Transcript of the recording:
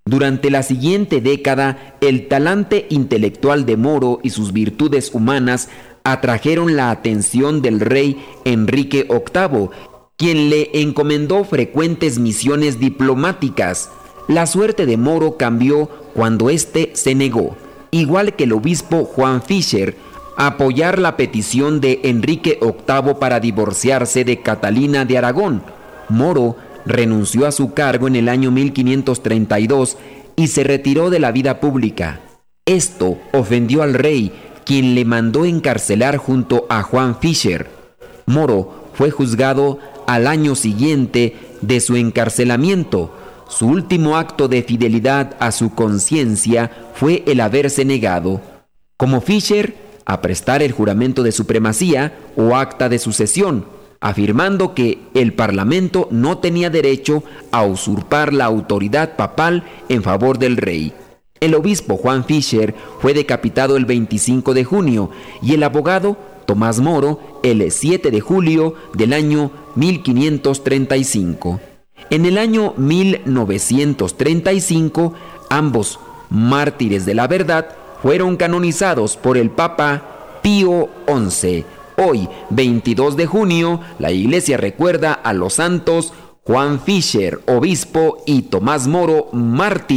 Durante la siguiente década, el talante intelectual de Moro y sus virtudes humanas atrajeron la atención del rey Enrique VIII, quien le encomendó frecuentes misiones diplomáticas. La suerte de Moro cambió cuando éste se negó, igual que el obispo Juan Fischer, a apoyar la petición de Enrique VIII para divorciarse de Catalina de Aragón. Moro renunció a su cargo en el año 1532 y se retiró de la vida pública. Esto ofendió al rey, quien le mandó encarcelar junto a Juan Fischer. Moro fue juzgado al año siguiente de su encarcelamiento. Su último acto de fidelidad a su conciencia fue el haberse negado, como Fischer, a prestar el juramento de supremacía o acta de sucesión, afirmando que el Parlamento no tenía derecho a usurpar la autoridad papal en favor del rey. El obispo Juan Fischer fue decapitado el 25 de junio y el abogado Tomás Moro el 7 de julio del año 1535. En el año 1935, ambos mártires de la verdad fueron canonizados por el Papa Pío XI. Hoy, 22 de junio, la Iglesia recuerda a los santos Juan Fischer, obispo, y Tomás Moro, mártir.